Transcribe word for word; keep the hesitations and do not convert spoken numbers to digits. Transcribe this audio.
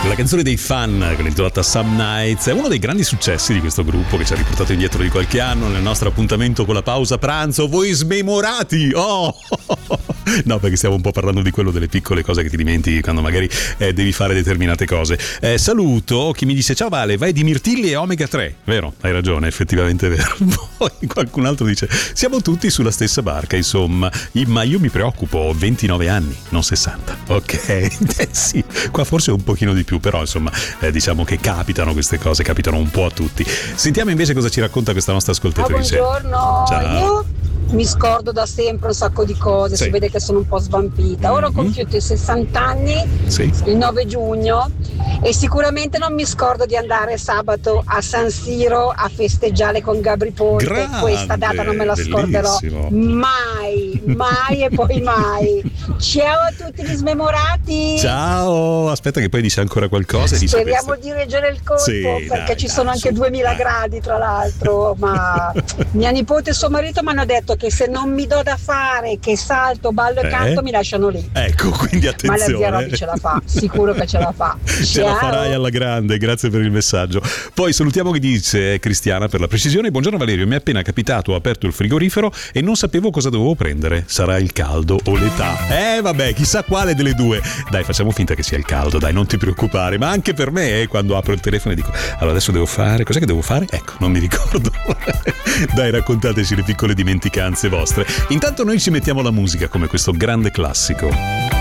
La canzone dei Fan, intitolata Some Nights, è uno dei grandi successi di questo gruppo che ci ha riportato indietro di qualche anno nel nostro appuntamento con la pausa pranzo. Voi smemorati! Oh! No, perché stiamo un po' parlando di quello, delle piccole cose che ti dimentichi quando magari eh, devi fare determinate cose. Eh, saluto chi mi dice: ciao Vale, vai di mirtilli e omega tre. Vero, hai ragione, effettivamente è vero. Poi qualcun altro dice: siamo tutti sulla stessa barca, insomma. Ma io mi preoccupo, ho ventinove anni, non sessanta. Ok, eh, sì, qua forse un pochino di più, però insomma eh, diciamo che capitano queste cose, capitano un po' a tutti. Sentiamo invece cosa ci racconta questa nostra ascoltatrice. Oh, buongiorno. Ciao. Io mi scordo da sempre un sacco di cose, Sì. si vede che sono un po' svampita. Ora ho Mhm. compiuto i sessanta anni, Sì. il nove giugno, e sicuramente non mi scordo di andare sabato a San Siro a festeggiare con Gabri Ponte. Grande, Questa data non me la scorderò bellissimo. mai, mai e poi mai. Ciao a tutti gli smemorati. Ciao, aspetta che poi dice ancora qualcosa e dice Speriamo questo. di reggere il colpo, Sì, perché dai, ci dai, sono anche su, duemila dai. gradi tra l'altro, ma mia nipote e suo marito mi hanno detto che se non mi do da fare, che salto, ballo e Eh? canto, mi lasciano lì. Ecco, quindi Ma la zia attenzione. Roby ce la fa, sicuro che ce la fa. Ce la Ciao. farai alla grande, grazie per il messaggio. Poi salutiamo chi dice, Cristiana per la precisione: buongiorno Valerio, mi è appena capitato, ho aperto il frigorifero e non sapevo cosa dovevo prendere. Sarà il caldo o l'età? Eh vabbè, chissà quale delle due. Dai, facciamo finta che sia il caldo, dai, non ti preoccupare. Ma anche per me, eh, quando apro il telefono e dico: allora adesso devo fare, cos'è che devo fare? Ecco, non mi ricordo. Dai, raccontateci le piccole dimenticanze vostre. Intanto noi ci mettiamo la musica come questo grande classico.